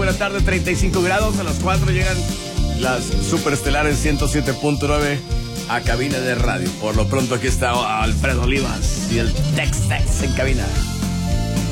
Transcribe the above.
buena tarde, 35 grados. A las 4 llegan las superestelares 107.9 a cabina de radio. Por lo pronto aquí está Alfredo Olivas y el Tex-Tex en cabina.